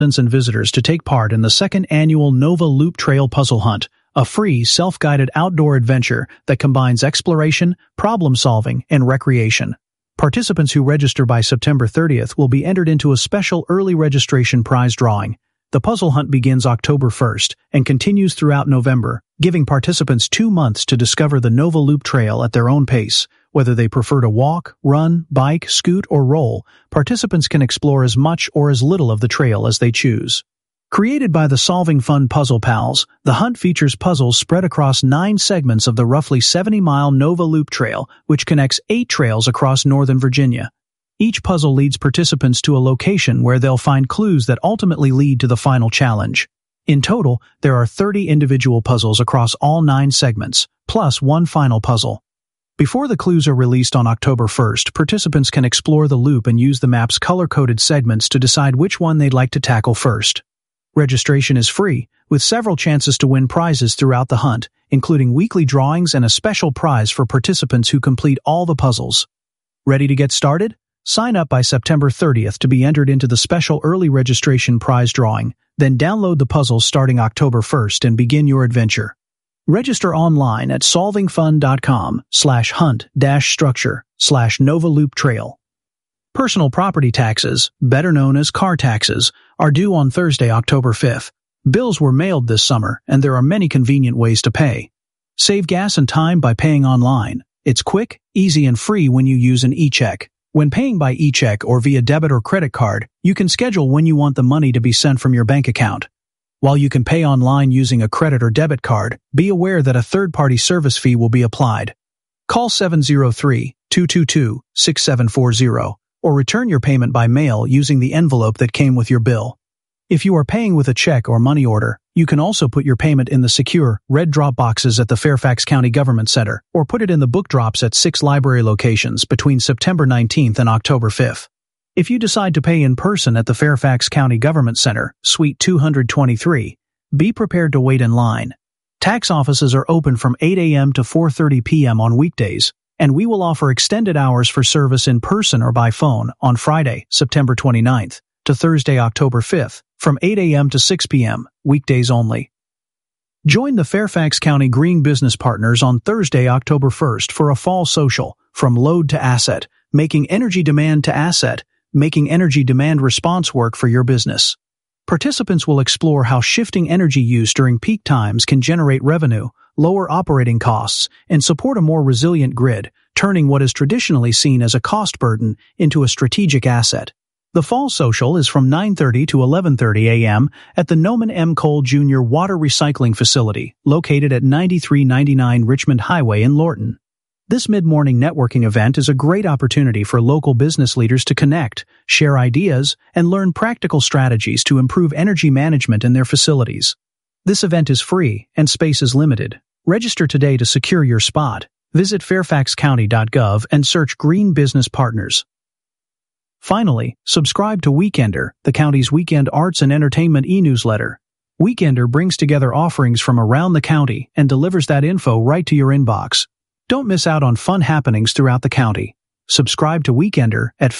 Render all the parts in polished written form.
and visitors to take part in the second annual Nova Loop Trail Puzzle Hunt, a free, self-guided outdoor adventure that combines exploration, problem-solving, and recreation. Participants who register by September 30th will be entered into a special early registration prize drawing. The puzzle hunt begins October 1st and continues throughout November, giving participants 2 months to discover the Nova Loop Trail at their own pace. Whether they prefer to walk, run, bike, scoot, or roll, participants can explore as much or as little of the trail as they choose. Created by the Solving Fun Puzzle Pals, the hunt features puzzles spread across 9 segments of the roughly 70-mile Nova Loop Trail, which connects 8 trails across Northern Virginia. Each puzzle leads participants to a location where they'll find clues that ultimately lead to the final challenge. In total, there are 30 individual puzzles across all 9 segments, plus one final puzzle. Before the clues are released on October 1st, participants can explore the loop and use the map's color-coded segments to decide which one they'd like to tackle first. Registration is free, with several chances to win prizes throughout the hunt, including weekly drawings and a special prize for participants who complete all the puzzles. Ready to get started? Sign up by September 30th to be entered into the special early registration prize drawing, then download the puzzles starting October 1st and begin your adventure. Register online at solvingfun.com/hunt-structure/Nova Loop Trail. Personal property taxes, better known as car taxes, are due on Thursday, October 5th. Bills were mailed this summer, and there are many convenient ways to pay. Save gas and time by paying online. It's quick, easy, and free when you use an e-check. When paying by e-check or via debit or credit card, you can schedule when you want the money to be sent from your bank account. While you can pay online using a credit or debit card, be aware that a third-party service fee will be applied. Call 703-222-6740 or return your payment by mail using the envelope that came with your bill. If you are paying with a check or money order, you can also put your payment in the secure, red drop boxes at the Fairfax County Government Center, or put it in the book drops at 6 library locations between September 19th and October 5th. If you decide to pay in person at the Fairfax County Government Center, Suite 223, be prepared to wait in line. Tax offices are open from 8 a.m. to 4:30 p.m. on weekdays, and we will offer extended hours for service in person or by phone on Friday, September 29th, to Thursday, October 5th, from 8 a.m. to 6 p.m., weekdays only. Join the Fairfax County Green Business Partners on Thursday, October 1st for a fall social, From Load to Asset, Making Energy Demand to Asset, Making Energy Demand Response Work for Your Business. Participants will explore how shifting energy use during peak times can generate revenue, lower operating costs, and support a more resilient grid, turning what is traditionally seen as a cost burden into a strategic asset. The Fall Social is from 9:30 to 11:30 a.m. at the Noman M. Cole Jr. Water Recycling Facility, located at 9399 Richmond Highway in Lorton. This mid-morning networking event is a great opportunity for local business leaders to connect, share ideas, and learn practical strategies to improve energy management in their facilities. This event is free, and space is limited. Register today to secure your spot. Visit fairfaxcounty.gov and search Green Business Partners. Finally, subscribe to Weekender, the county's weekend arts and entertainment e-newsletter. Weekender brings together offerings from around the county and delivers that info right to your inbox. Don't miss out on fun happenings throughout the county. Subscribe to Weekender at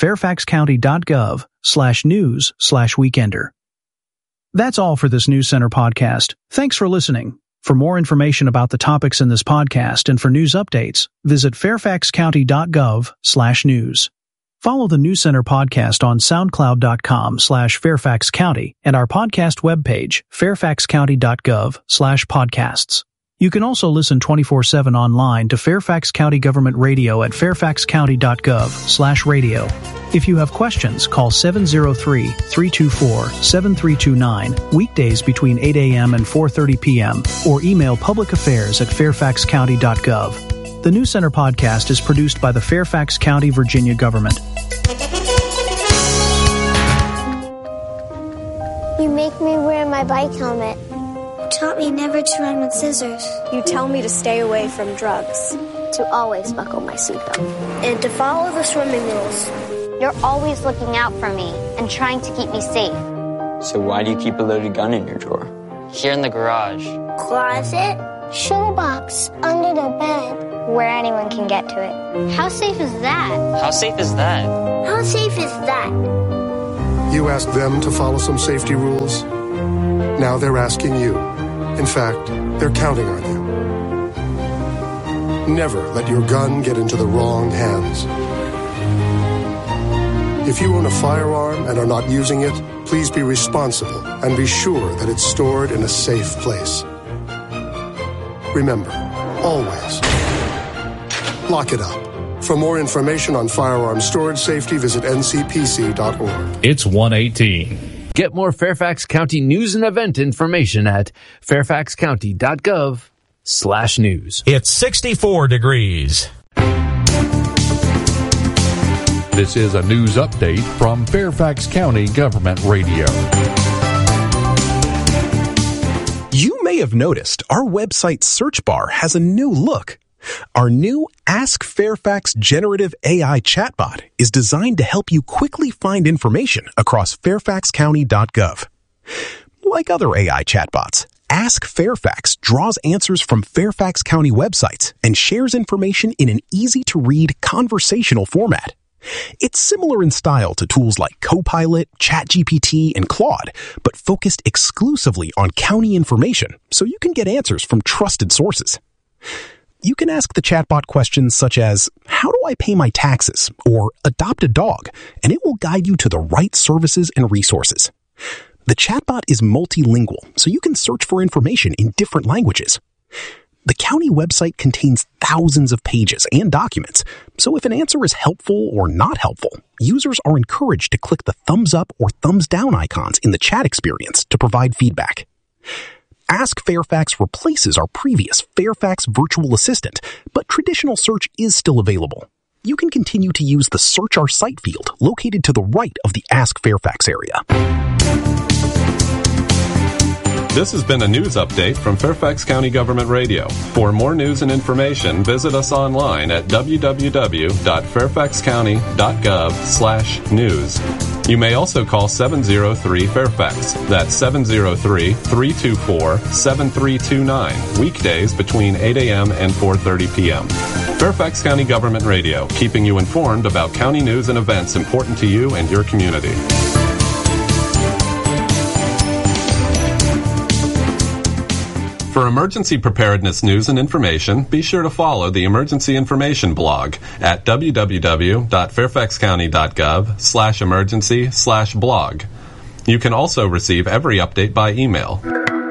fairfaxcounty.gov/news/weekender. That's all for this News Center podcast. Thanks for listening. For more information about the topics in this podcast and for news updates, visit fairfaxcounty.gov/news. Follow the News Center podcast on soundcloud.com/fairfaxcounty and our podcast webpage, fairfaxcounty.gov/podcasts. You can also listen 24/7 online to Fairfax County Government Radio at fairfaxcounty.gov/radio. If you have questions, call 703-324-7329, weekdays between 8 a.m. and 4:30 p.m., or email publicaffairs@fairfaxcounty.gov. The News Center podcast is produced by the Fairfax County, Virginia government. You make me wear my bike helmet. You taught me never to run with scissors. You tell me to stay away from drugs. To always buckle my seatbelt. And to follow the swimming rules. You're always looking out for me and trying to keep me safe. So why do you keep a loaded gun in your drawer? Here in the garage. Closet. Shoebox under the bed. Where anyone can get to it. How safe is that? How safe is that? How safe is that? You asked them to follow some safety rules. Now they're asking you. In fact, they're counting on you. Never let your gun get into the wrong hands. If you own a firearm and are not using it, please be responsible and be sure that it's stored in a safe place. Remember, always lock it up. For more information on firearm storage safety, visit ncpc.org. It's 1:18. Get more Fairfax County news and event information at fairfaxcounty.gov/news. It's 64 degrees. This is a news update from Fairfax County Government Radio. You may have noticed our website search bar has a new look. Our new Ask Fairfax generative AI chatbot is designed to help you quickly find information across fairfaxcounty.gov. Like other AI chatbots, Ask Fairfax draws answers from Fairfax County websites and shares information in an easy-to-read conversational format. It's similar in style to tools like Copilot, ChatGPT, and Claude, but focused exclusively on county information so you can get answers from trusted sources. You can ask the chatbot questions such as, how do I pay my taxes? Or adopt a dog, and it will guide you to the right services and resources. The chatbot is multilingual, so you can search for information in different languages. The county website contains thousands of pages and documents, so if an answer is helpful or not helpful, users are encouraged to click the thumbs up or thumbs down icons in the chat experience to provide feedback. Ask Fairfax replaces our previous Fairfax Virtual Assistant, but traditional search is still available. You can continue to use the Search Our Site field located to the right of the Ask Fairfax area. This has been a news update from Fairfax County Government Radio. For more news and information, visit us online at www.fairfaxcounty.gov/news. You may also call 703-FAIRFAX. That's 703-324-7329. Weekdays between 8 a.m. and 4:30 p.m. Fairfax County Government Radio, keeping you informed about county news and events important to you and your community. For emergency preparedness news and information, be sure to follow the Emergency Information blog at www.fairfaxcounty.gov/emergency/blog. You can also receive every update by email.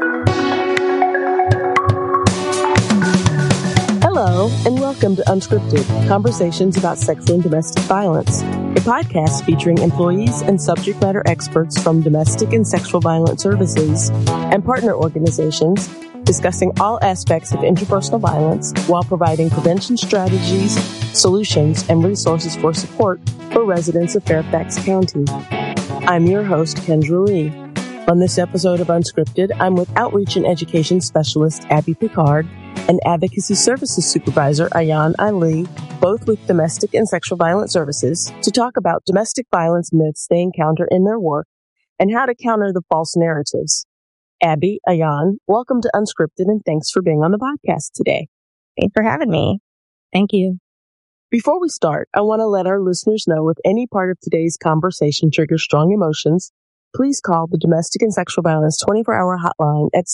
Hello, and welcome to Unscripted, conversations about sexual and domestic violence, a podcast featuring employees and subject matter experts from domestic and sexual violence services and partner organizations discussing all aspects of interpersonal violence while providing prevention strategies, solutions, and resources for support for residents of Fairfax County. I'm your host, Kendra Lee. On this episode of Unscripted, I'm with Outreach and Education Specialist Abby Picard and Advocacy Services Supervisor Ayan Ali, both with Domestic and Sexual Violence Services, to talk about domestic violence myths they encounter in their work and how to counter the false narratives. Abby, Ayan, welcome to Unscripted and thanks for being on the podcast today. Thanks for having me. Thank you. Before we start, I want to let our listeners know if any part of today's conversation triggers strong emotions, please call the Domestic and Sexual Violence 24-hour hotline at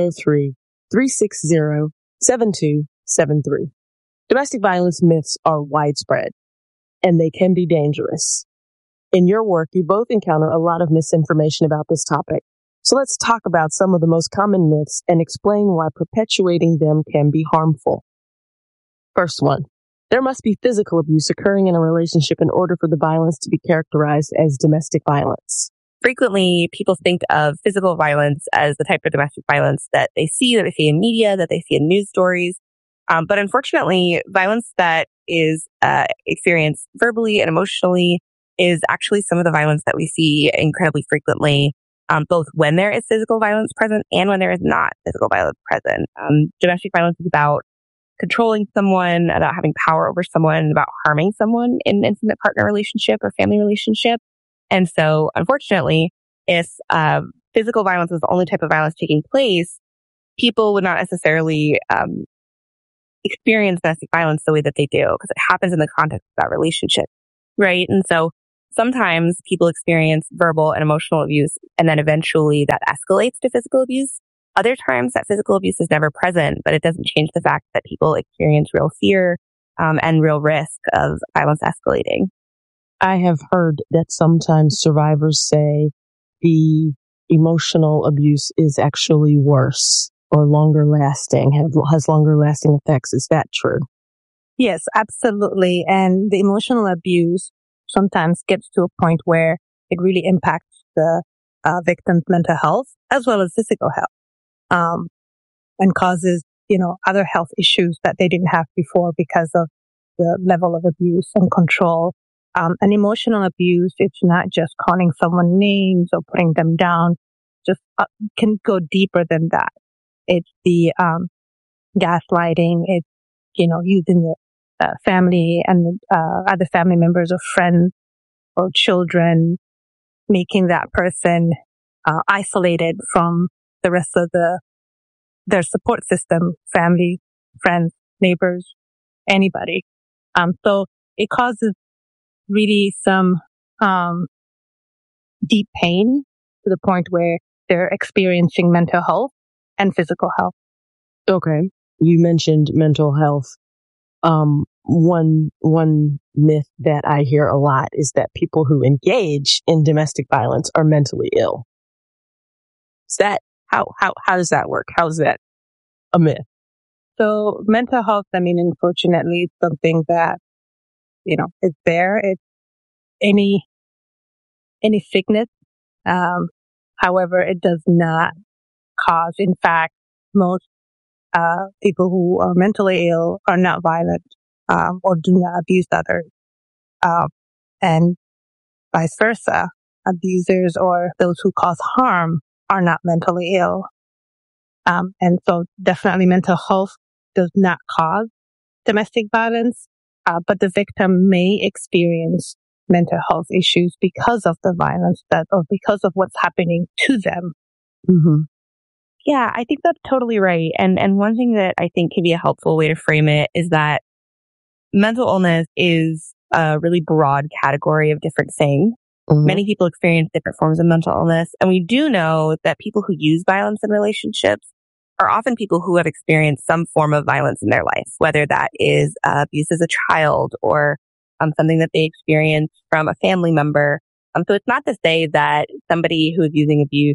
703-360-7273. Domestic violence myths are widespread, and they can be dangerous. In your work, you both encounter a lot of misinformation about this topic. So let's talk about some of the most common myths and explain why perpetuating them can be harmful. First one, there must be physical abuse occurring in a relationship in order for the violence to be characterized as domestic violence. Frequently, people think of physical violence as the type of domestic violence that they see in media, that they see in news stories. But unfortunately, violence that is experienced verbally and emotionally is actually some of the violence that we see incredibly frequently, both when there is physical violence present and when there is not physical violence present. Domestic violence is about controlling someone, about having power over someone, about harming someone in an intimate partner relationship or family relationship. And so, unfortunately, if physical violence is the only type of violence taking place, people would not necessarily experience domestic violence the way that they do, because it happens in the context of that relationship, right? And so sometimes people experience verbal and emotional abuse, and then eventually that escalates to physical abuse. Other times that physical abuse is never present, but it doesn't change the fact that people experience real fear and real risk of violence escalating. I have heard that sometimes survivors say the emotional abuse is actually worse or longer lasting, has longer lasting effects. Is that true? Yes, absolutely. And the emotional abuse sometimes gets to a point where it really impacts the victim's mental health as well as physical health, and causes, other health issues that they didn't have before because of the level of abuse and control. And emotional abuse, it's not just calling someone names or putting them down, just can go deeper than that. It's the gaslighting. It's, using the family and other family members or friends or children, making that person isolated from the rest of their support system, family, friends, neighbors, anybody. So it causes really some deep pain to the point where they're experiencing mental health and physical health. Okay. You mentioned mental health. One myth that I hear a lot is that people who engage in domestic violence are mentally ill. Is that how does that work? How is that a myth? So mental health, unfortunately, it's something that, is there. It's any sickness. However, it does not cause, in fact, most people who are mentally ill are not violent or do not abuse others. And vice versa. Abusers or those who cause harm are not mentally ill. And so definitely mental health does not cause domestic violence, but the victim may experience mental health issues because of the violence or because of what's happening to them. Mm-hmm. Yeah, I think that's totally right. And one thing that I think can be a helpful way to frame it is that mental illness is a really broad category of different things. Mm-hmm. Many people experience different forms of mental illness. And we do know that people who use violence in relationships are often people who have experienced some form of violence in their life, whether that is abuse as a child or something that they experienced from a family member. So it's not to say that somebody who is using abuse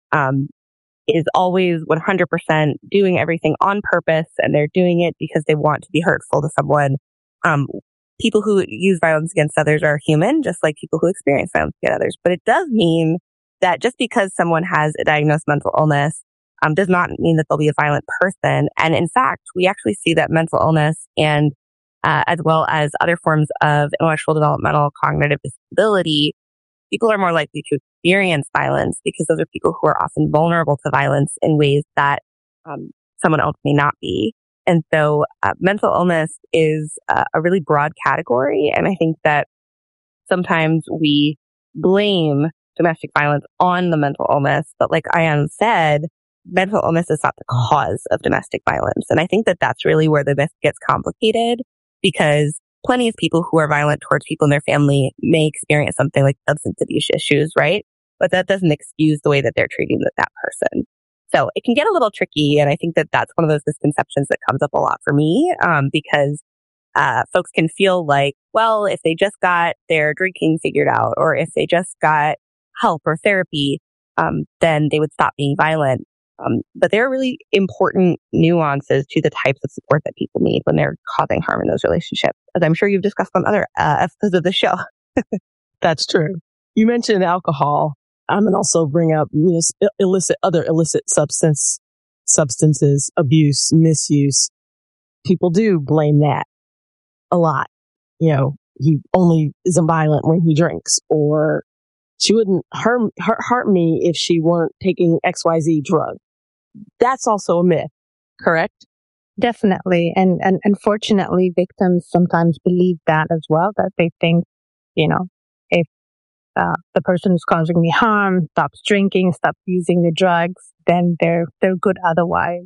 is always 100% doing everything on purpose and they're doing it because they want to be hurtful to someone. People who use violence against others are human, just like people who experience violence against others. But it does mean that just because someone has a diagnosed mental illness does not mean that they'll be a violent person. And in fact, we actually see that mental illness and as well as other forms of intellectual, developmental, cognitive disability, people are more likely to experience violence because those are people who are often vulnerable to violence in ways that someone else may not be. And so mental illness is a really broad category. And I think that sometimes we blame domestic violence on the mental illness. But like Ayan said, mental illness is not the cause of domestic violence. And I think that that's really where the myth gets complicated, because plenty of people who are violent towards people in their family may experience something like substance abuse issues, right? But that doesn't excuse the way that they're treating that person. So it can get a little tricky. And I think that that's one of those misconceptions that comes up a lot for me, because folks can feel like, well, if they just got their drinking figured out, or if they just got help or therapy, then they would stop being violent. But there are really important nuances to the types of support that people need when they're causing harm in those relationships, as I'm sure you've discussed on other episodes of the show. That's true. You mentioned alcohol. And also bring up other illicit substances, abuse, misuse. People do blame that a lot. He only isn't violent when he drinks, or she wouldn't hurt me if she weren't taking XYZ drug. That's also a myth, correct? Definitely. And unfortunately, victims sometimes believe that as well, that they think, if the person who's causing me harm stops drinking, stops using the drugs, then they're good otherwise.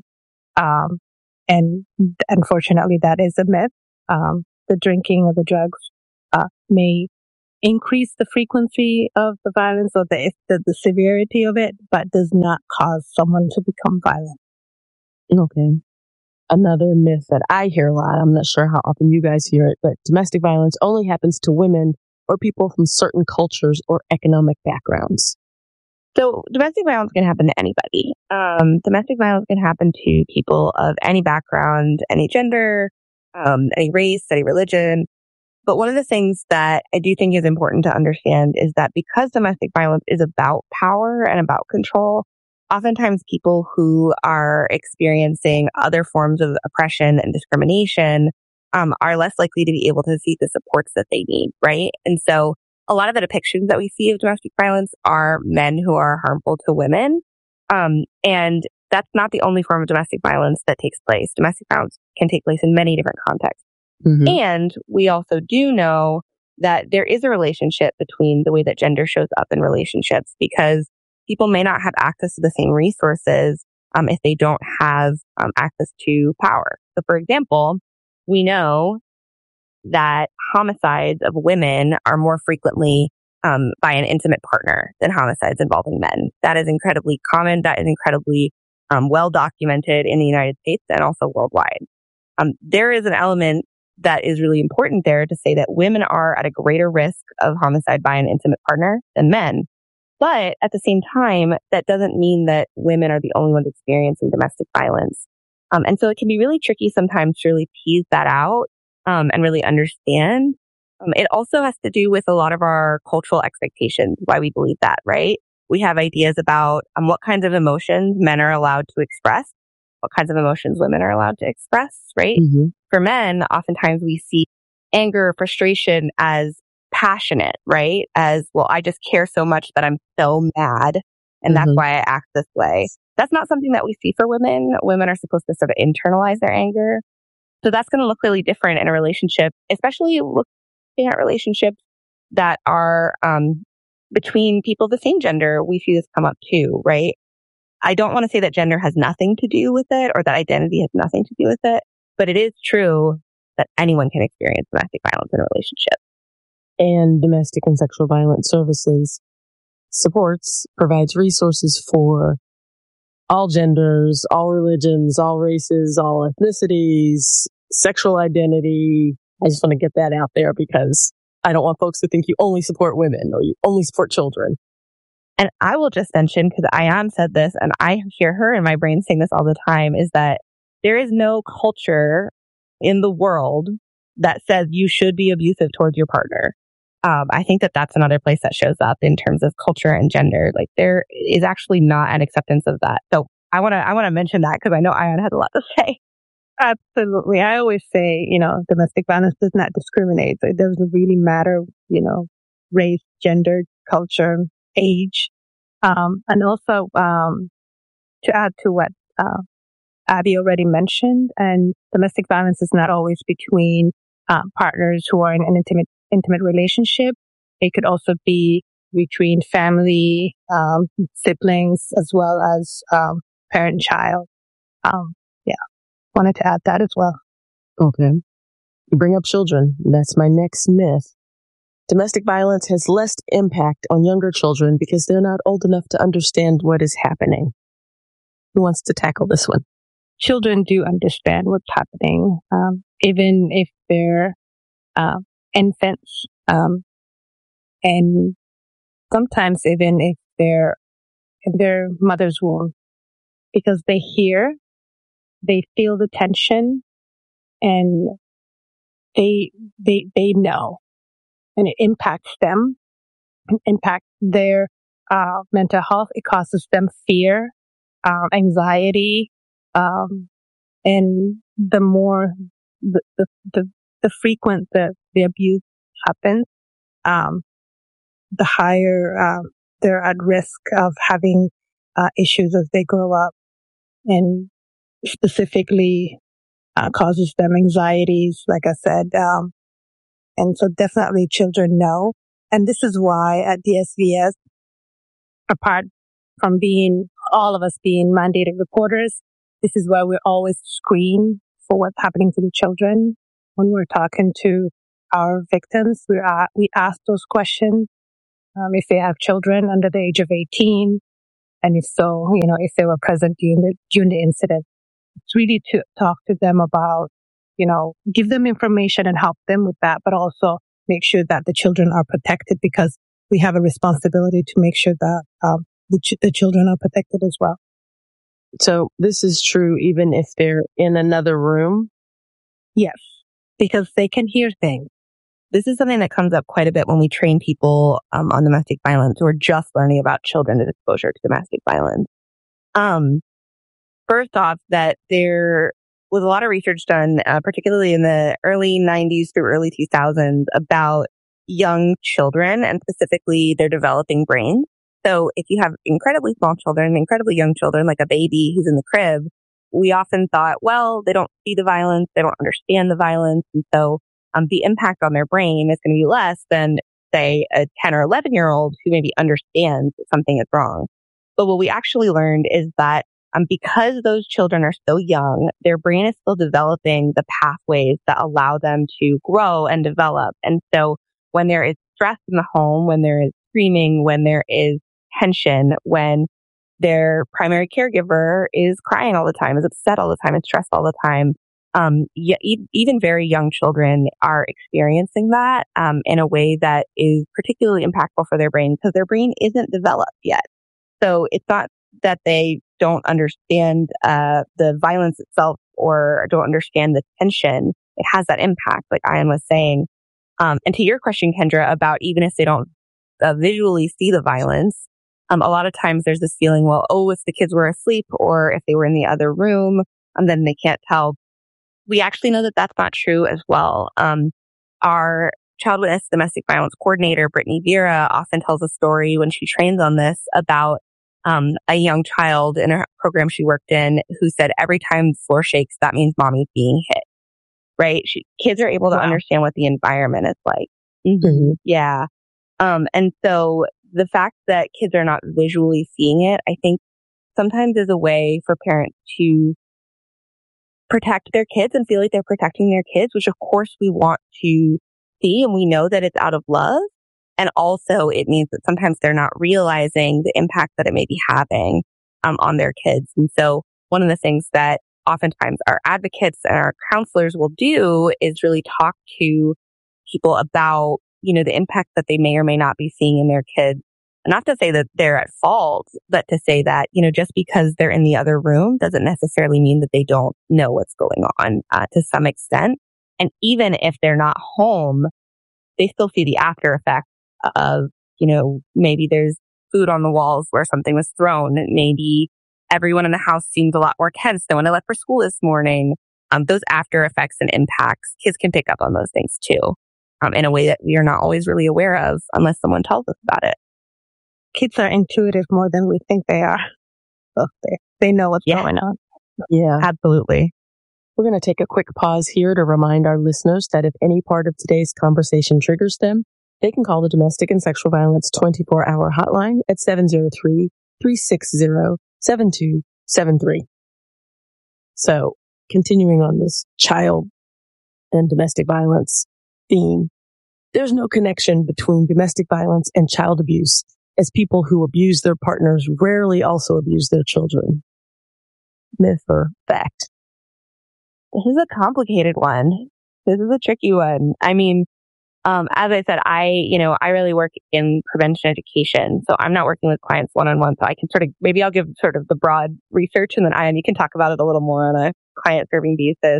And unfortunately, that is a myth. The drinking or the drugs may increase the frequency of the violence or the severity of it, but does not cause someone to become violent. Okay. Another myth that I hear a lot, I'm not sure how often you guys hear it, but domestic violence only happens to women or people from certain cultures or economic backgrounds. So domestic violence can happen to anybody. Domestic violence can happen to people of any background, any gender, any race, any religion. But one of the things that I do think is important to understand is that because domestic violence is about power and about control, oftentimes people who are experiencing other forms of oppression and discrimination are less likely to be able to seek the supports that they need, right? And so a lot of the depictions that we see of domestic violence are men who are harmful to women. And that's not the only form of domestic violence that takes place. Domestic violence can take place in many different contexts. Mm-hmm. And we also do know that there is a relationship between the way that gender shows up in relationships, because people may not have access to the same resources if they don't have access to power. So, for example, we know that homicides of women are more frequently by an intimate partner than homicides involving men. That is incredibly common. That is incredibly well documented in the United States and also worldwide. There is an element that is really important there to say that women are at a greater risk of homicide by an intimate partner than men. But at the same time, that doesn't mean that women are the only ones experiencing domestic violence. And so it can be really tricky sometimes to really tease that out and really understand. It also has to do with a lot of our cultural expectations, why we believe that, right? We have ideas about what kinds of emotions men are allowed to express, what kinds of emotions women are allowed to express, right? Mm-hmm. For men, oftentimes we see anger, frustration as passionate, right? As, well, I just care so much that I'm so mad, and that's why I act this way. That's not something that we see for women. Women are supposed to sort of internalize their anger. So that's going to look really different in a relationship, especially looking at relationships that are between people of the same gender. We see this come up too, right? I don't want to say that gender has nothing to do with it or that identity has nothing to do with it, but it is true that anyone can experience domestic violence in a relationship. And Domestic and Sexual Violence Services provides resources for all genders, all religions, all races, all ethnicities, sexual identity. I just want to get that out there because I don't want folks to think you only support women or you only support children. And I will just mention, because Ayan said this, and I hear her in my brain saying this all the time, is that there is no culture in the world that says you should be abusive towards your partner. I think that that's another place that shows up in terms of culture and gender. Like, there is actually not an acceptance of that. So I want to mention that because I know Ayan has a lot to say. Absolutely. I always say, domestic violence does not discriminate. So it doesn't really matter, race, gender, culture, age. And also, to add to what Abby already mentioned, and domestic violence is not always between partners who are in an intimate relationship. It could also be between family, siblings, as well as parent-child. Wanted to add that as well. Okay. You bring up children. That's my next myth. Domestic violence has less impact on younger children because they're not old enough to understand what is happening. Who wants to tackle this one? Children do understand what's happening, even if they're infants, and sometimes even if they're in their mother's womb, because they hear, they feel the tension, and they know, and it impacts them, and impacts their mental health. It causes them fear, anxiety, and the more the frequent the abuse happens, the higher they're at risk of having issues as they grow up, and specifically causes them anxieties, like I said. And so definitely children know. And this is why at DSVS, apart from all of us being mandated reporters, this is why we always screen for what's happening to the children when we're talking to our victims. We ask those questions if they have children under the age of 18, and if so, if they were present during the incident. It's really to talk to them about, give them information and help them with that, but also make sure that the children are protected, because we have a responsibility to make sure that the children are protected as well. So this is true even if they're in another room? Yes, because they can hear things. This is something that comes up quite a bit when we train people on domestic violence who are just learning about children's exposure to domestic violence. First off, that there was a lot of research done, particularly in the early 90s through early 2000s, about young children and specifically their developing brains. So if you have incredibly small children, incredibly young children, like a baby who's in the crib, we often thought, well, they don't see the violence, they don't understand the violence, and so the impact on their brain is going to be less than, say, a 10 or 11-year-old who maybe understands that something is wrong. But what we actually learned is that because those children are so young, their brain is still developing the pathways that allow them to grow and develop. And so when there is stress in the home, when there is screaming, when there is tension, when their primary caregiver is crying all the time, is upset all the time, is stressed all the time, even very young children are experiencing that in a way that is particularly impactful for their brain, because their brain isn't developed yet. So it's not that they don't understand the violence itself or don't understand the tension. It has that impact, like Ayan was saying. And to your question, Kendra, about even if they don't visually see the violence, a lot of times there's this feeling, well, if the kids were asleep or if they were in the other room, then they can't tell. We actually know that that's not true as well. Our child witness domestic violence coordinator, Brittany Vera, often tells a story when she trains on this about a young child in a program she worked in who said every time the floor shakes, that means mommy's being hit, right? Kids are able to understand what the environment is like. Mm-hmm. Yeah. And so the fact that kids are not visually seeing it, I think sometimes is a way for parents to protect their kids and feel like they're protecting their kids, which of course we want to see, and we know that it's out of love. And also it means that sometimes they're not realizing the impact that it may be having on their kids. And so one of the things that oftentimes our advocates and our counselors will do is really talk to people about, the impact that they may or may not be seeing in their kids. Not to say that they're at fault, but to say that, just because they're in the other room doesn't necessarily mean that they don't know what's going on to some extent. And even if they're not home, they still see the after effects of, maybe there's food on the walls where something was thrown. Maybe everyone in the house seems a lot more tense than when I left for school this morning. Those after effects and impacts, kids can pick up on those things too, in a way that we are not always really aware of unless someone tells us about it. Kids are intuitive more than we think they are. So they know what's going on. Yeah, absolutely. We're going to take a quick pause here to remind our listeners that if any part of today's conversation triggers them, they can call the Domestic and Sexual Violence 24-hour hotline at 703-360-7273. So, continuing on this child and domestic violence theme, there's no connection between domestic violence and child abuse, as people who abuse their partners rarely also abuse their children. Myth or fact? This is a complicated one. This is a tricky one. I mean, as I said, I really work in prevention education, so I'm not working with clients one-on-one, so I can maybe I'll give sort of the broad research, and then Ayan, you can talk about it a little more on a client-serving basis.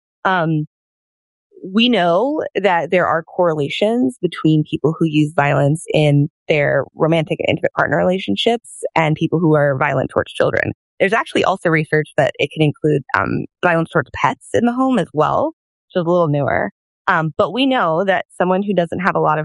We know that there are correlations between people who use violence in their romantic and intimate partner relationships and people who are violent towards children. There's actually also research that it can include violence towards pets in the home as well, which is a little newer. But we know that someone who doesn't have a lot of,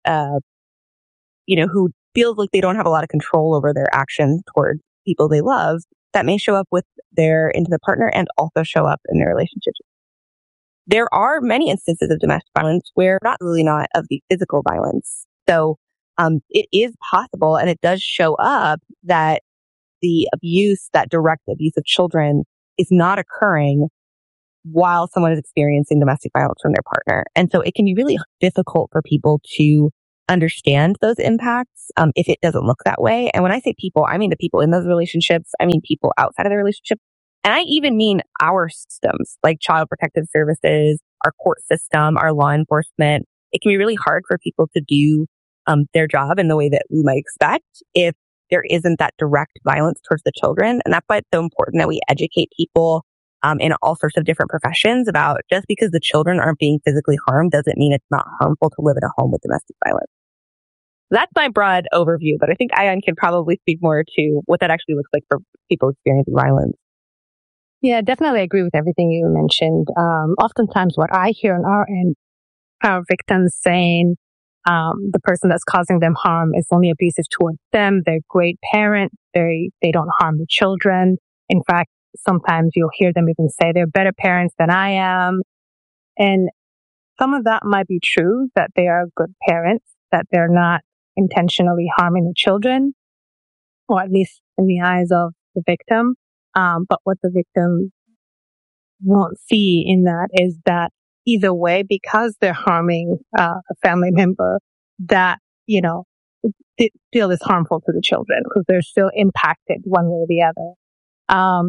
who feels like they don't have a lot of control over their actions towards people they love, that may show up with their intimate partner and also show up in their relationships. There are many instances of domestic violence where not of the physical violence. So it is possible, and it does show up, that the abuse, that direct abuse of children, is not occurring while someone is experiencing domestic violence from their partner. And so it can be really difficult for people to understand those impacts if it doesn't look that way. And when I say people, I mean the people in those relationships. I mean people outside of the relationship. And I even mean our systems, like Child Protective Services, our court system, our law enforcement. It can be really hard for people to do their job in the way that we might expect if there isn't that direct violence towards the children. And that's why it's so important that we educate people in all sorts of different professions about just because the children aren't being physically harmed doesn't mean it's not harmful to live in a home with domestic violence. That's my broad overview, but I think Ayan can probably speak more to what that actually looks like for people experiencing violence. Yeah, definitely agree with everything you mentioned. Oftentimes what I hear on our end are victims saying the person that's causing them harm is only abusive towards them. They're great parents. They don't harm the children. In fact, sometimes you'll hear them even say they're better parents than I am. And some of that might be true, that they are good parents, that they're not intentionally harming the children, or at least in the eyes of the victim. But what the victim won't see in that is that either way, because they're harming a family member, that, it still is harmful to the children because they're still impacted one way or the other.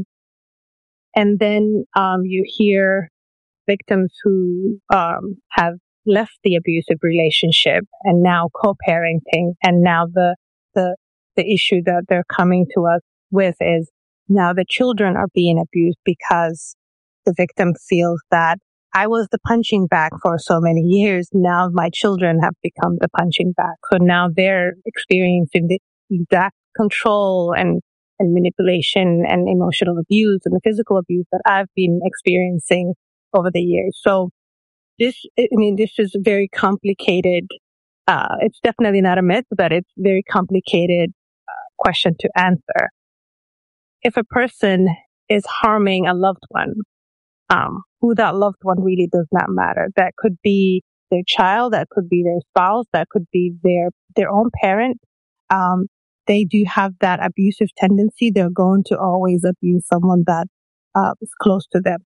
And then you hear victims who have left the abusive relationship and now co-parenting, and now the issue that they're coming to us with is now the children are being abused because the victim feels that I was the punching bag for so many years. Now my children have become the punching bag. So now they're experiencing the exact control and manipulation and emotional abuse and the physical abuse that I've been experiencing over the years. So this is very complicated. It's definitely not a myth, but it's a very complicated question to answer. If a person is harming a loved one, who that loved one really does not matter. That could be their child, that could be their spouse, that could be their own parent. They do have that abusive tendency. They're going to always abuse someone that is close to them.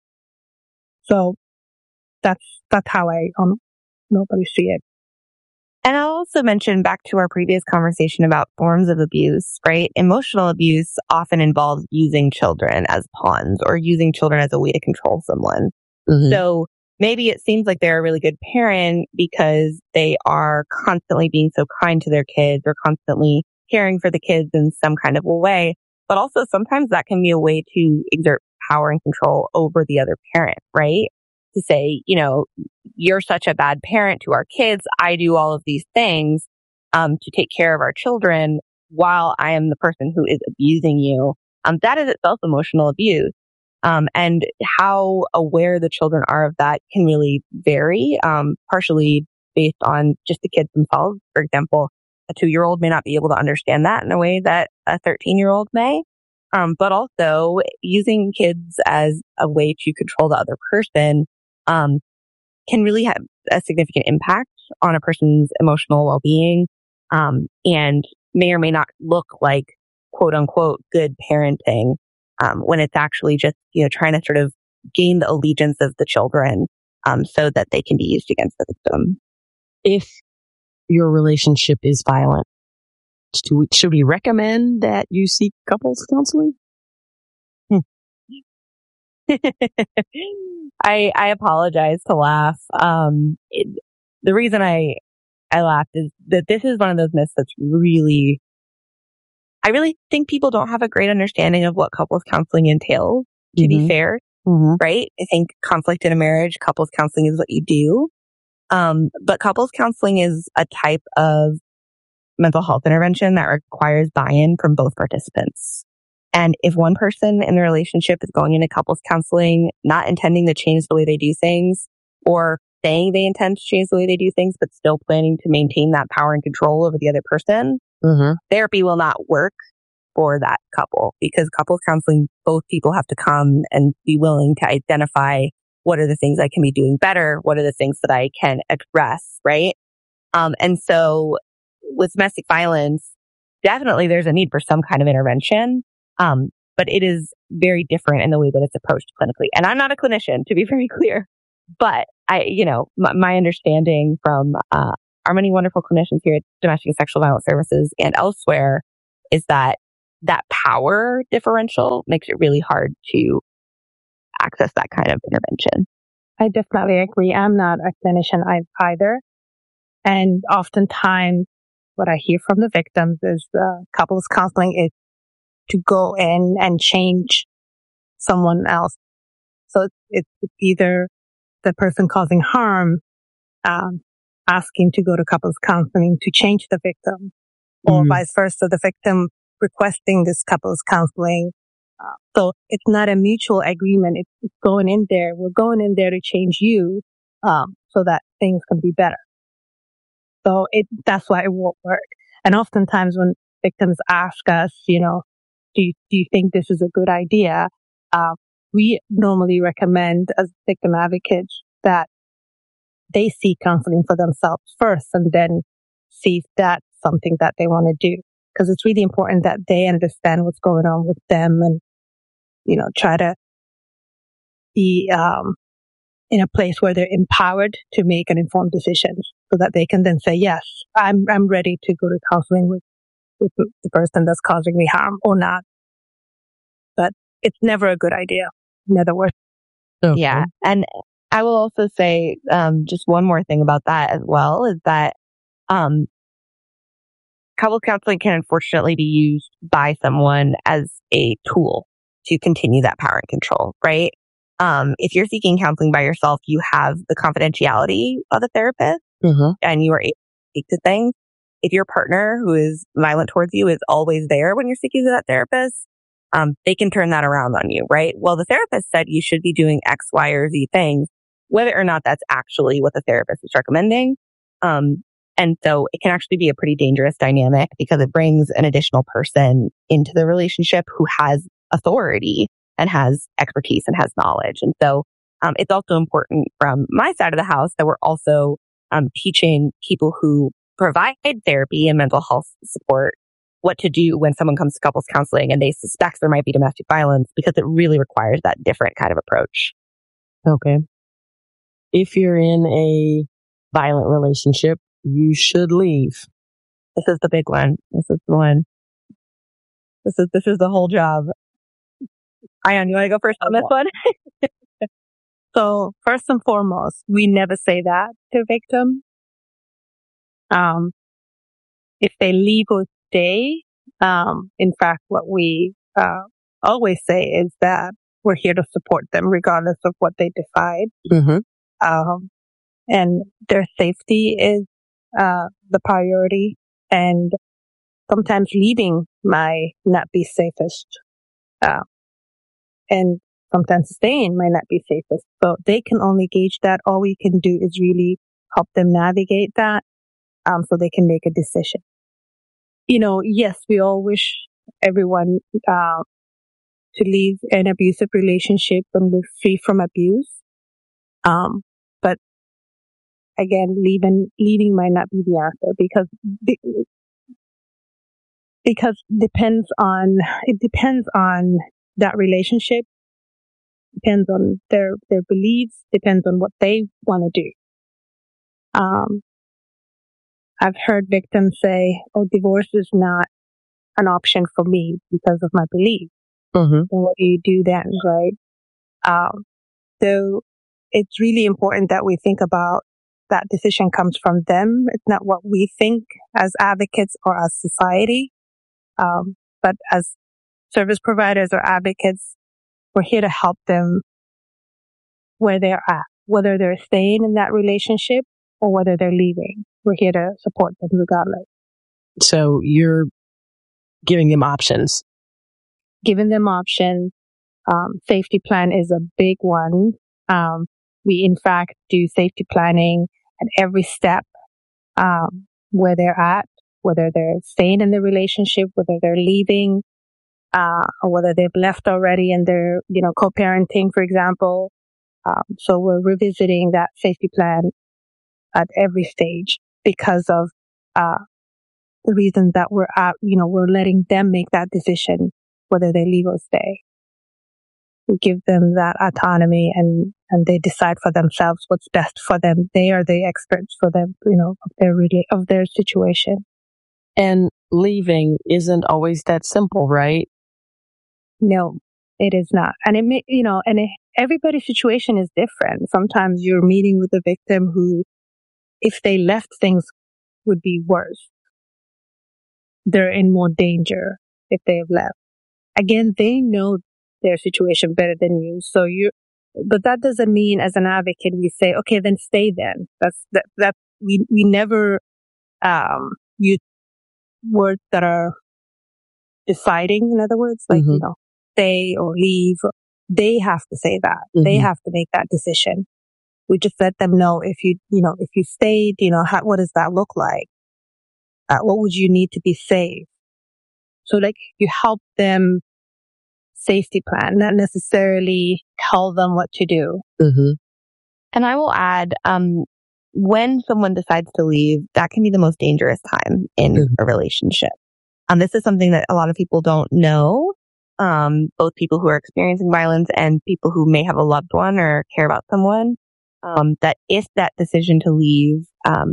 So that's how I normally see it. And I'll also mention back to our previous conversation about forms of abuse, right? Emotional abuse often involves using children as pawns or using children as a way to control someone. Mm-hmm. So maybe it seems like they're a really good parent because they are constantly being so kind to their kids or constantly caring for the kids in some kind of a way. But also sometimes that can be a way to exert power and control over the other parent, right? To say, you're such a bad parent to our kids. I do all of these things to take care of our children while I am the person who is abusing you. That is itself emotional abuse. And how aware the children are of that can really vary, partially based on just the kids themselves. For example, a 2-year-old may not be able to understand that in a way that a 13-year-old may. But also using kids as a way to control the other person can really have a significant impact on a person's emotional well-being, and may or may not look like quote unquote good parenting, when it's actually just, trying to sort of gain the allegiance of the children, so that they can be used against the victim. If your relationship is violent, should we recommend that you seek couples counseling? I apologize to laugh. The reason I laughed is that this is one of those myths that's I really think people don't have a great understanding of what couples counseling entails, to be fair, right? I think conflict in a marriage, couples counseling is what you do. But couples counseling is a type of mental health intervention that requires buy-in from both participants. And if one person in the relationship is going into couples counseling, not intending to change the way they do things, or saying they intend to change the way they do things, but still planning to maintain that power and control over the other person, therapy will not work for that couple, because couples counseling, both people have to come and be willing to identify what are the things I can be doing better, what are the things that I can address, right? And so with domestic violence, definitely there's a need for some kind of intervention. But but it is very different in the way that it's approached clinically. And I'm not a clinician, to be very clear, but my understanding from our many wonderful clinicians here at Domestic and Sexual Violence Services and elsewhere is that power differential makes it really hard to access that kind of intervention. I definitely agree. I'm not a clinician either. And oftentimes what I hear from the victims is couples counseling is to go in and change someone else. So it's either the person causing harm asking to go to couples counseling to change the victim, or vice versa, the victim requesting this couples counseling. So it's not a mutual agreement. It's going in there. We're going in there to change you so that things can be better. So that's why it won't work. And oftentimes when victims ask us, do you think this is a good idea? We normally recommend as victim advocates that they seek counseling for themselves first and then see if that's something that they want to do. Because it's really important that they understand what's going on with them and, try to be in a place where they're empowered to make an informed decision so that they can then say, yes, I'm ready to go to counseling with the person that's causing me harm or not. But it's never a good idea, in other words. Okay. Yeah. And I will also say just one more thing about that as well is that couples counseling can unfortunately be used by someone as a tool to continue that power and control, right? If you're seeking counseling by yourself, you have the confidentiality of a therapist and you are able to speak to things. If your partner who is violent towards you is always there when you're speaking to that therapist, they can turn that around on you, right? Well, the therapist said you should be doing X, Y, or Z things, whether or not that's actually what the therapist is recommending. And so it can actually be a pretty dangerous dynamic because it brings an additional person into the relationship who has authority and has expertise and has knowledge. And so it's also important from my side of the house that we're also teaching people who provide therapy and mental health support what to do when someone comes to couples counseling and they suspect there might be domestic violence, because it really requires that different kind of approach. Okay. If you're in a violent relationship, you should leave. This is the big one. This is the one. This is the whole job. Ion, you want to go first on this one? So first and foremost, we never say that to victim. If they leave or stay, in fact, what we always say is that we're here to support them regardless of what they decide. And their safety is the priority, and sometimes leaving might not be safest. And sometimes staying might not be safest. So they can only gauge that. All we can do is really help them navigate that, so they can make a decision. Yes, we all wish everyone to leave an abusive relationship and live free from abuse. But again, leaving might not be the answer because it depends on that relationship, depends on their beliefs, depends on what they want to do. I've heard victims say, "Oh, divorce is not an option for me because of my beliefs." And what do you do then, right? So it's really important that we think about that decision comes from them. It's not what we think as advocates or as society. But as service providers or advocates, we're here to help them where they're at, whether they're staying in that relationship or whether they're leaving. We're here to support them regardless. So you're giving them options. Giving them options. Safety plan is a big one. We, in fact, do safety planning at every step, where they're at, whether they're staying in the relationship, whether they're leaving, or whether they've left already and they're, co-parenting, for example. So we're revisiting that safety plan at every stage because of the reasons that we're letting them make that decision whether they leave or stay. We give them that autonomy and they decide for themselves what's best for them. They are the experts for them, of their situation. And leaving isn't always that simple, right? No, it is not. And everybody's situation is different. Sometimes you're meeting with a victim who, if they left, things would be worse. They're in more danger if they have left. Again, they know their situation better than you. But that doesn't mean as an advocate we say, okay, then stay then. We never use words that are deciding, in other words, like, stay or leave. They have to say that. Mm-hmm. They have to make that decision. We just let them know if you stayed, what does that look like? What would you need to be safe? So you help them safety plan, not necessarily tell them what to do. Mm-hmm. And I will add, when someone decides to leave, that can be the most dangerous time in a relationship. This is something that a lot of people don't know, both people who are experiencing violence and people who may have a loved one or care about someone, that if that decision to leave,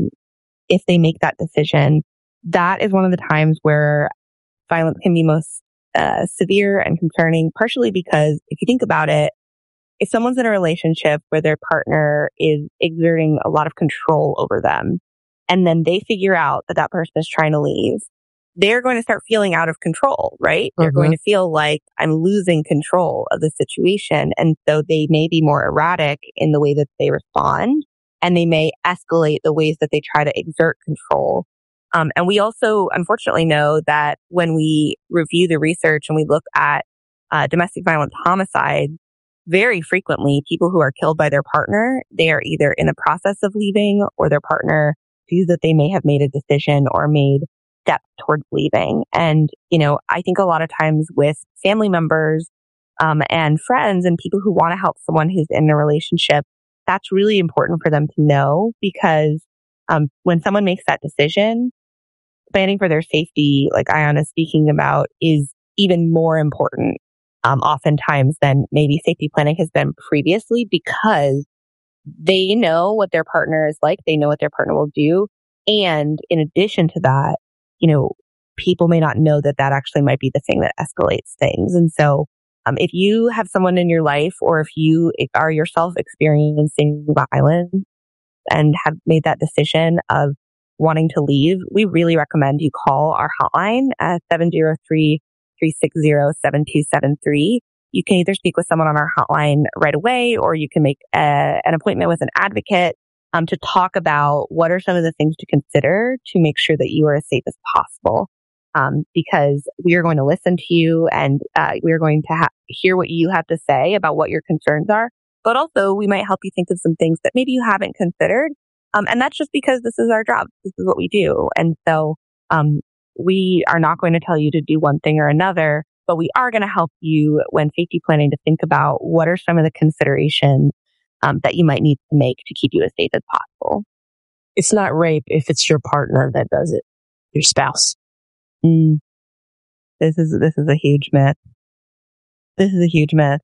if they make that decision, that is one of the times where violence can be most severe and concerning, partially because if you think about it, if someone's in a relationship where their partner is exerting a lot of control over them, and then they figure out that person is trying to leave, they're going to start feeling out of control, right? They're going to feel like I'm losing control of the situation. And so they may be more erratic in the way that they respond, and they may escalate the ways that they try to exert control. And we also, unfortunately, know that when we review the research and we look at domestic violence homicide, very frequently, people who are killed by their partner, they are either in the process of leaving or their partner sees that they may have made a decision or made steps towards leaving. And, I think a lot of times with family members and friends and people who want to help someone who's in a relationship, that's really important for them to know, because when someone makes that decision, planning for their safety, like Ayana is speaking about, is even more important oftentimes than maybe safety planning has been previously, because they know what their partner is like. They know what their partner will do. And in addition to that, people may not know that actually might be the thing that escalates things. And so if you have someone in your life, or if you are yourself experiencing violence and have made that decision of wanting to leave, we really recommend you call our hotline at 703-360-7273. You can either speak with someone on our hotline right away, or you can make an appointment with an advocate to talk about what are some of the things to consider to make sure that you are as safe as possible. Because we are going to listen to you, and we are going to hear what you have to say about what your concerns are. But also, we might help you think of some things that maybe you haven't considered. And that's just because this is our job. This is what we do. And so we are not going to tell you to do one thing or another, but we are going to help you when safety planning to think about what are some of the considerations that you might need to make to keep you as safe as possible. It's not rape if it's your partner that does it, your spouse. This is a huge myth. This is a huge myth.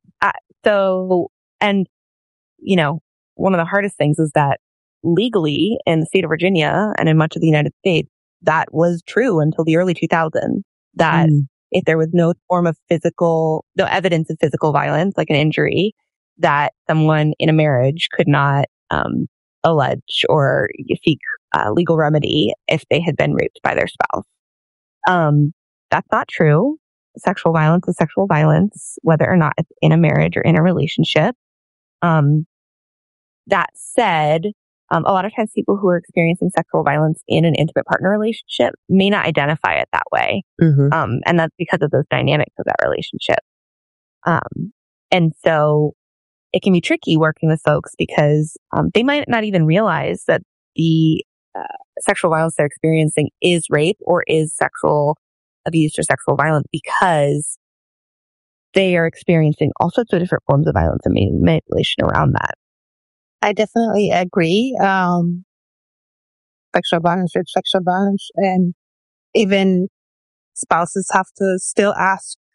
One of the hardest things is that legally in the state of Virginia and in much of the United States, that was true until the early 2000s. That if there was no evidence of physical violence, like an injury, that someone in a marriage could not allege or seek legal remedy if they had been raped by their spouse. That's not true. Sexual violence is sexual violence, whether or not it's in a marriage or in a relationship. That said, a lot of times people who are experiencing sexual violence in an intimate partner relationship may not identify it that way. And that's because of those dynamics of that relationship. And so it can be tricky working with folks because they might not even realize that the sexual violence they're experiencing is rape or is sexual abuse or sexual violence, because they are experiencing all sorts of different forms of violence and manipulation around that. I definitely agree. Sexual violence is sexual violence, and even spouses have to still ask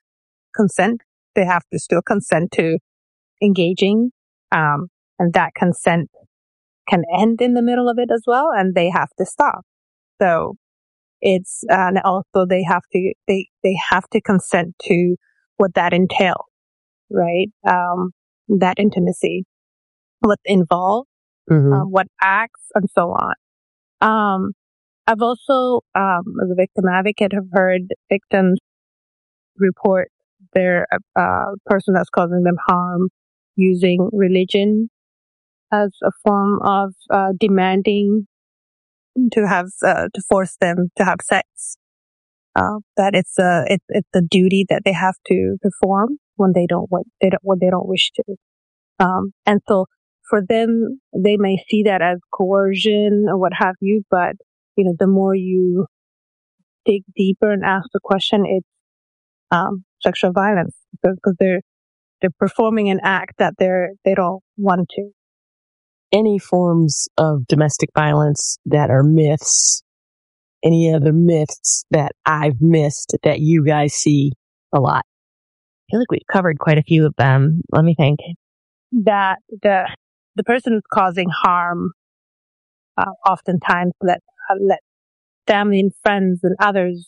consent. They have to still consent to engaging, and that consent can end in the middle of it as well, and they have to stop. So it's, and also they have to consent to what that entails, right? That intimacy, what's involved, what acts, and so on. I've also, as a victim advocate, have heard victims report their person that's causing them harm using religion as a form of demanding to force them to have sex. That it's a duty that they have to perform when they don't wish to. And so for them, they may see that as coercion or what have you, but the more you dig deeper and ask the question, it's sexual violence because they're performing an act that they don't want to. Any forms of domestic violence that are myths, any other myths that I've missed that you guys see a lot? I feel like we've covered quite a few of them. Let me think. That the person who's causing harm oftentimes let family and friends and others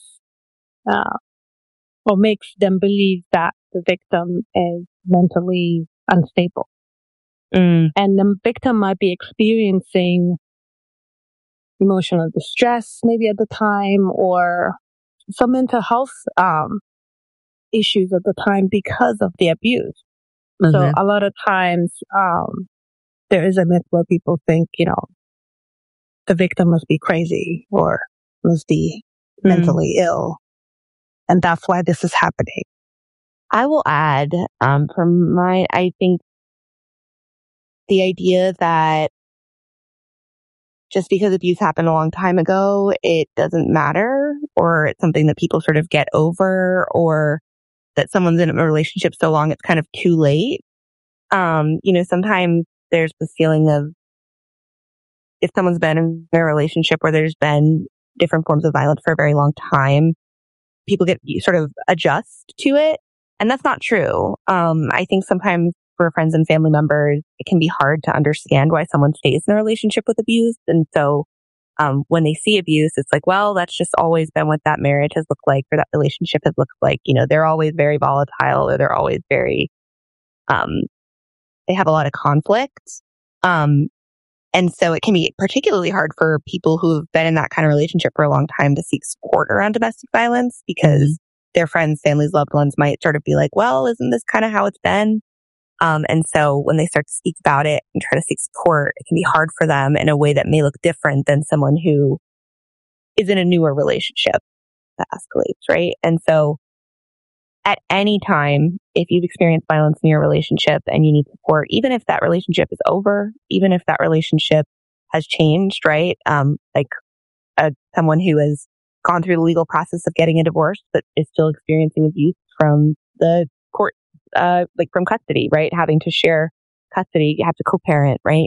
or makes them believe that the victim is mentally unstable. And the victim might be experiencing emotional distress maybe at the time or some mental health issues at the time because of the abuse. So a lot of times there is a myth where people think, the victim must be crazy or must be mentally ill. And that's why this is happening. I will add, I think the idea that just because abuse happened a long time ago, it doesn't matter, or it's something that people sort of get over, or that someone's in a relationship so long it's kind of too late. Sometimes there's this feeling of if someone's been in a relationship where there's been different forms of violence for a very long time, people sort of adjust to it. And that's not true. I think sometimes for friends and family members, it can be hard to understand why someone stays in a relationship with abuse. And so when they see abuse, it's like, well, that's just always been what that marriage has looked like or that relationship has looked like. They're always very volatile or they're always very, they have a lot of conflict. And so it can be particularly hard for people who have been in that kind of relationship for a long time to seek support around domestic violence because their friends, families, loved ones might sort of be like, well, isn't this kind of how it's been? And so when they start to speak about it and try to seek support, it can be hard for them in a way that may look different than someone who is in a newer relationship that escalates, right? And so at any time, if you've experienced violence in your relationship and you need support, even if that relationship is over, even if that relationship has changed, right? Someone who has gone through the legal process of getting a divorce but is still experiencing abuse from the court, from custody, right? Having to share custody, you have to co-parent, right?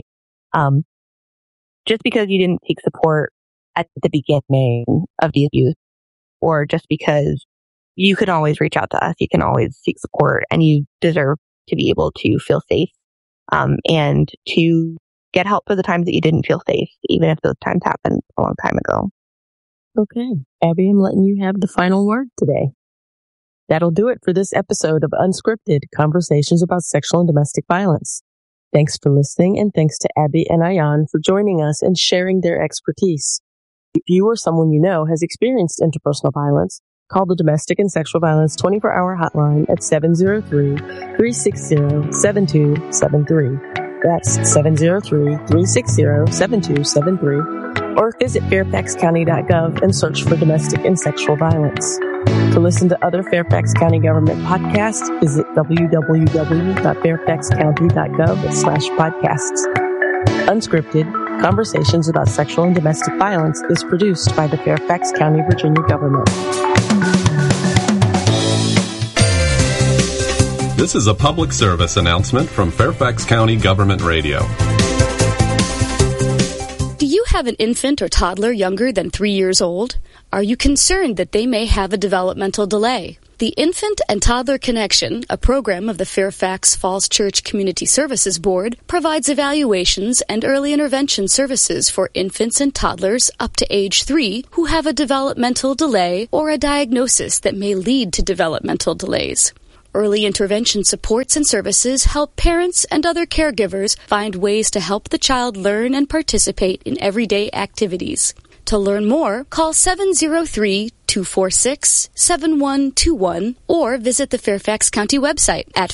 Just because you didn't seek support at the beginning of the abuse, or just because you can always reach out to us, you can always seek support, and you deserve to be able to feel safe, and to get help for the times that you didn't feel safe, even if those times happened a long time ago. Okay. Abby, I'm letting you have the final word today. That'll do it for this episode of Unscripted, Conversations about Sexual and Domestic Violence. Thanks for listening, and thanks to Abby and Ayan for joining us and sharing their expertise. If you or someone you know has experienced interpersonal violence, call the Domestic and Sexual Violence 24-hour hotline at 703-360-7273. That's 703-360-7273. Or visit fairfaxcounty.gov and search for domestic and sexual violence. To listen to other Fairfax County government podcasts, visit www.fairfaxcounty.gov/podcasts. Unscripted, Conversations about Sexual and Domestic Violence is produced by the Fairfax County, Virginia government. This is a public service announcement from Fairfax County Government Radio. Do you have an infant or toddler younger than 3 years old? Are you concerned that they may have a developmental delay? The Infant and Toddler Connection, a program of the Fairfax Falls Church Community Services Board, provides evaluations and early intervention services for infants and toddlers up to age 3 who have a developmental delay or a diagnosis that may lead to developmental delays. Early intervention supports and services help parents and other caregivers find ways to help the child learn and participate in everyday activities. To learn more, call 703-246-7121 or visit the Fairfax County website at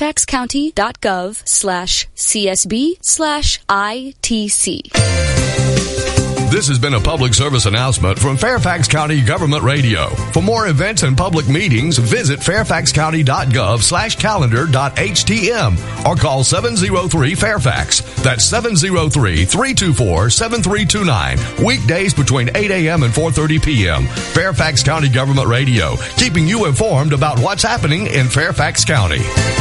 fairfaxcounty.gov/CSB/ITC. This has been a public service announcement from Fairfax County Government Radio. For more events and public meetings, visit fairfaxcounty.gov/calendar.htm or call 703-FAIRFAX. That's 703-324-7329. Weekdays between 8 a.m. and 4:30 p.m. Fairfax County Government Radio, keeping you informed about what's happening in Fairfax County.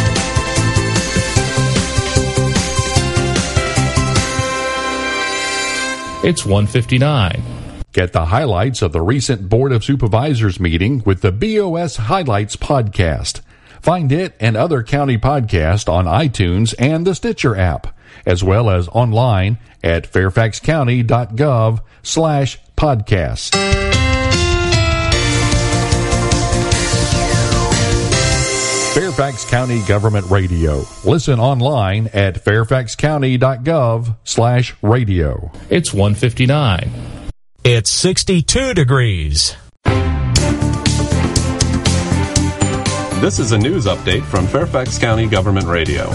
It's 1:59. Get the highlights of the recent Board of Supervisors meeting with the BOS Highlights podcast. Find it and other county podcasts on iTunes and the Stitcher app, as well as online at fairfaxcounty.gov/podcasts. Fairfax County Government Radio. Listen online at fairfaxcounty.gov/radio. It's 1:59. It's 62 degrees. This is a news update from Fairfax County Government Radio.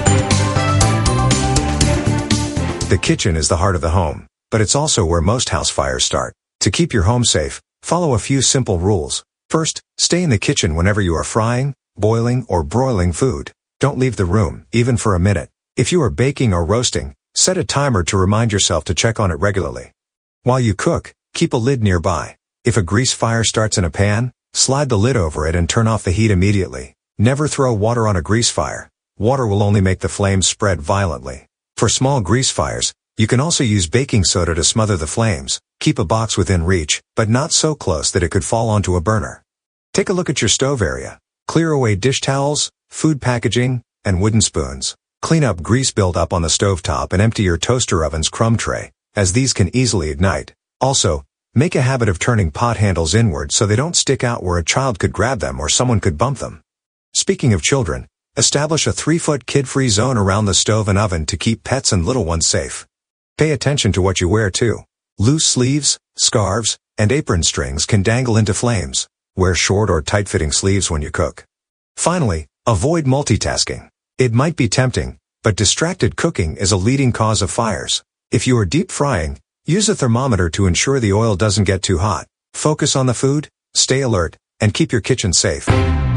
The kitchen is the heart of the home, but it's also where most house fires start. To keep your home safe, follow a few simple rules. First, stay in the kitchen whenever you are frying, boiling, or broiling food. Don't leave the room, even for a minute. If you are baking or roasting, set a timer to remind yourself to check on it regularly. While you cook, keep a lid nearby. If a grease fire starts in a pan, slide the lid over it and turn off the heat immediately. Never throw water on a grease fire. Water will only make the flames spread violently. For small grease fires, you can also use baking soda to smother the flames. Keep a box within reach, but not so close that it could fall onto a burner. Take a look at your stove area. Clear away dish towels, food packaging, and wooden spoons. Clean up grease buildup on the stovetop and empty your toaster oven's crumb tray, as these can easily ignite. Also, make a habit of turning pot handles inward so they don't stick out where a child could grab them or someone could bump them. Speaking of children, establish a 3-foot kid-free zone around the stove and oven to keep pets and little ones safe. Pay attention to what you wear too. Loose sleeves, scarves, and apron strings can dangle into flames. Wear short or tight-fitting sleeves when you cook. Finally, avoid multitasking. It might be tempting, but distracted cooking is a leading cause of fires. If you are deep frying, use a thermometer to ensure the oil doesn't get too hot. Focus on the food, stay alert, and keep your kitchen safe.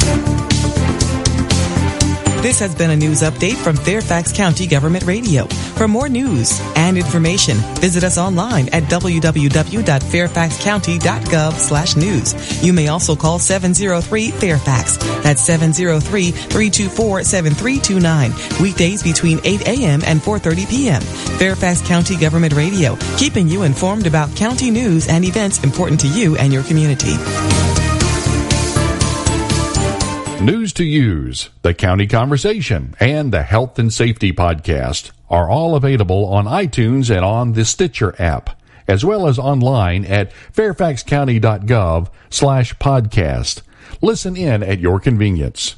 This has been a news update from Fairfax County Government Radio. For more news and information, visit us online at www.fairfaxcounty.gov/news. You may also call 703-FAIRFAX. That's 703-324-7329. Weekdays between 8 a.m. and 4:30 p.m. Fairfax County Government Radio, keeping you informed about county news and events important to you and your community. News to Use, the County Conversation, and the Health and Safety Podcast are all available on iTunes and on the Stitcher app, as well as online at fairfaxcounty.gov/podcast. Listen in at your convenience.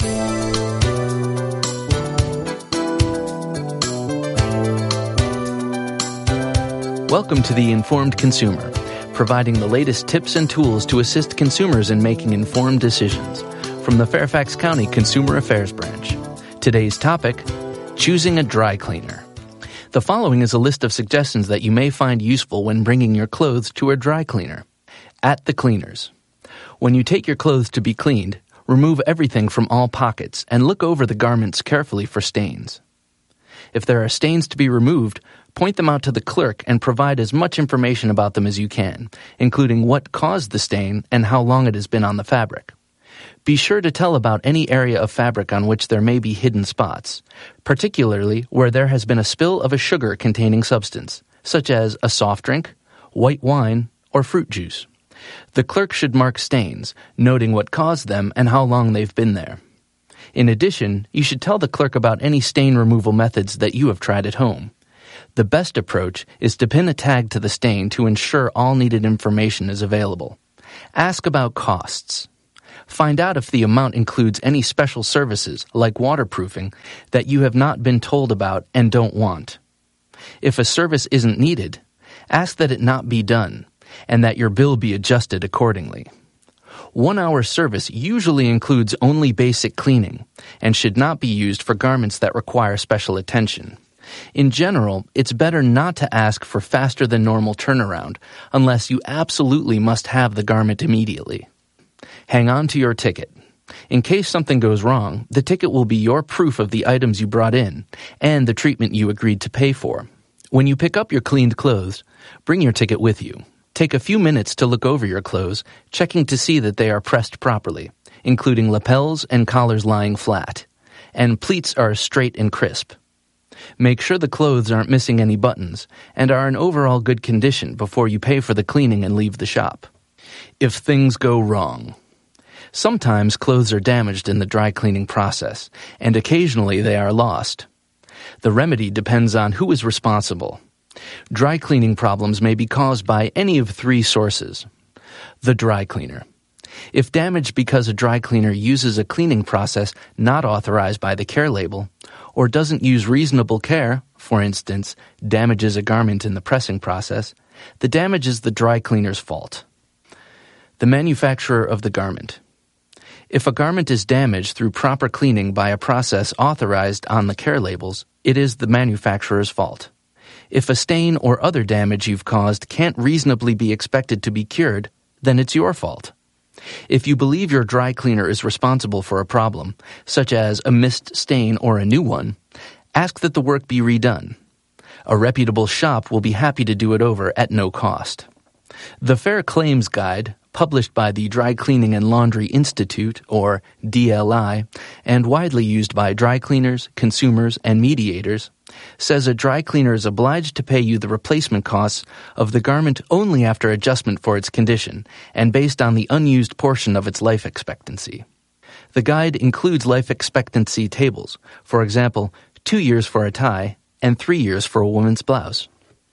Welcome to The Informed Consumer, providing the latest tips and tools to assist consumers in making informed decisions. From the Fairfax County Consumer Affairs Branch. Today's topic, choosing a dry cleaner. The following is a list of suggestions that you may find useful when bringing your clothes to a dry cleaner. At the cleaners. When you take your clothes to be cleaned, remove everything from all pockets and look over the garments carefully for stains. If there are stains to be removed, point them out to the clerk and provide as much information about them as you can, including what caused the stain and how long it has been on the fabric. Be sure to tell about any area of fabric on which there may be hidden spots, particularly where there has been a spill of a sugar-containing substance, such as a soft drink, white wine, or fruit juice. The clerk should mark stains, noting what caused them and how long they've been there. In addition, you should tell the clerk about any stain removal methods that you have tried at home. The best approach is to pin a tag to the stain to ensure all needed information is available. Ask about costs. Find out if the amount includes any special services, like waterproofing, that you have not been told about and don't want. If a service isn't needed, ask that it not be done, and that your bill be adjusted accordingly. 1 hour service usually includes only basic cleaning and should not be used for garments that require special attention. In general, it's better not to ask for faster than normal turnaround unless you absolutely must have the garment immediately. Hang on to your ticket. In case something goes wrong, the ticket will be your proof of the items you brought in and the treatment you agreed to pay for. When you pick up your cleaned clothes, bring your ticket with you. Take a few minutes to look over your clothes, checking to see that they are pressed properly, including lapels and collars lying flat, and pleats are straight and crisp. Make sure the clothes aren't missing any buttons and are in overall good condition before you pay for the cleaning and leave the shop. If things go wrong. Sometimes clothes are damaged in the dry cleaning process, and occasionally they are lost. The remedy depends on who is responsible. Dry cleaning problems may be caused by any of 3 sources. The dry cleaner. If damaged because a dry cleaner uses a cleaning process not authorized by the care label, or doesn't use reasonable care, for instance, damages a garment in the pressing process, the damage is the dry cleaner's fault. The manufacturer of the garment. If a garment is damaged through proper cleaning by a process authorized on the care labels, it is the manufacturer's fault. If a stain or other damage you've caused can't reasonably be expected to be cured, then it's your fault. If you believe your dry cleaner is responsible for a problem, such as a missed stain or a new one, ask that the work be redone. A reputable shop will be happy to do it over at no cost. The Fair Claims Guide, published by the Dry Cleaning and Laundry Institute, or DLI, and widely used by dry cleaners, consumers, and mediators, says a dry cleaner is obliged to pay you the replacement costs of the garment only after adjustment for its condition and based on the unused portion of its life expectancy. The guide includes life expectancy tables, for example, 2 years for a tie and 3 years for a woman's blouse.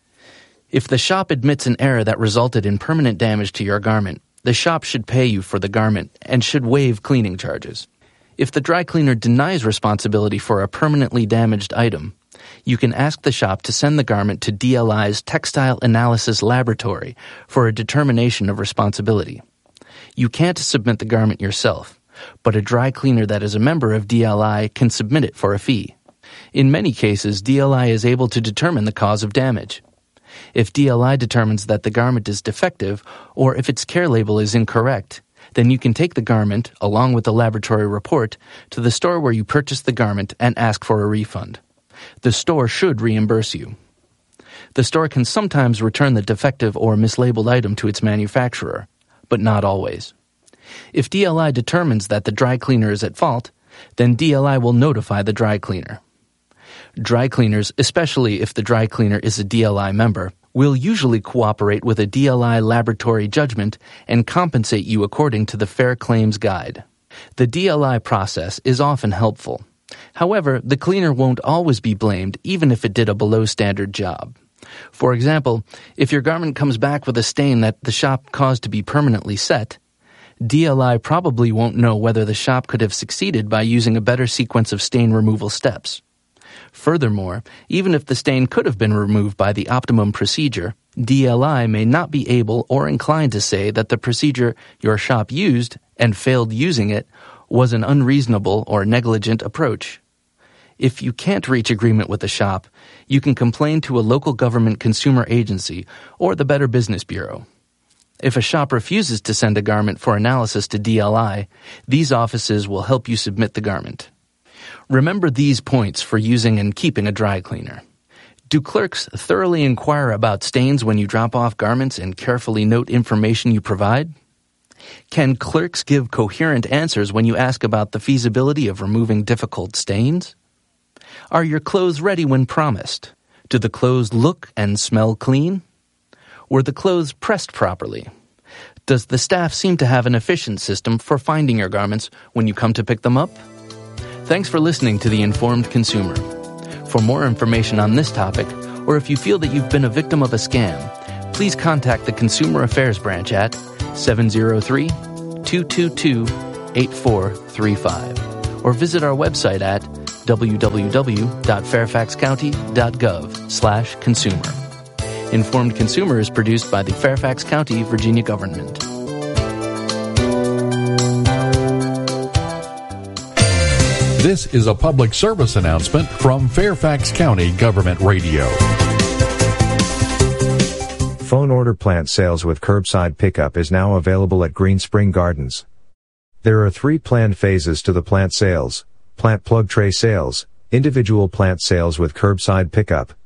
If the shop admits an error that resulted in permanent damage to your garment, the shop should pay you for the garment and should waive cleaning charges. If the dry cleaner denies responsibility for a permanently damaged item, you can ask the shop to send the garment to DLI's Textile Analysis Laboratory for a determination of responsibility. You can't submit the garment yourself, but a dry cleaner that is a member of DLI can submit it for a fee. In many cases, DLI is able to determine the cause of damage. If DLI determines that the garment is defective or if its care label is incorrect, then you can take the garment, along with the laboratory report, to the store where you purchased the garment and ask for a refund. The store should reimburse you. The store can sometimes return the defective or mislabeled item to its manufacturer, but not always. If DLI determines that the dry cleaner is at fault, then DLI will notify the dry cleaner. Dry cleaners, especially if the dry cleaner is a DLI member, will usually cooperate with a DLI laboratory judgment and compensate you according to the Fair Claims Guide. The DLI process is often helpful. However, the cleaner won't always be blamed even if it did a below-standard job. For example, if your garment comes back with a stain that the shop caused to be permanently set, DLI probably won't know whether the shop could have succeeded by using a better sequence of stain removal steps. Furthermore, even if the stain could have been removed by the optimum procedure, DLI may not be able or inclined to say that the procedure your shop used and failed using it was an unreasonable or negligent approach. If you can't reach agreement with the shop, you can complain to a local government consumer agency or the Better Business Bureau. If a shop refuses to send a garment for analysis to DLI, these offices will help you submit the garment. Remember these points for using and keeping a dry cleaner. Do clerks thoroughly inquire about stains when you drop off garments and carefully note information you provide? Can clerks give coherent answers when you ask about the feasibility of removing difficult stains? Are your clothes ready when promised? Do the clothes look and smell clean? Were the clothes pressed properly? Does the staff seem to have an efficient system for finding your garments when you come to pick them up? Thanks for listening to The Informed Consumer. For more information on this topic, or if you feel that you've been a victim of a scam, please contact the Consumer Affairs Branch at 703-222-8435 or visit our website at www.fairfaxcounty.gov/consumer. Informed Consumer is produced by the Fairfax County, Virginia government. This is a public service announcement from Fairfax County Government Radio. Phone order plant sales with curbside pickup is now available at Green Spring Gardens. There are 3 planned phases to the plant sales: plant plug tray sales, individual plant sales with curbside pickup,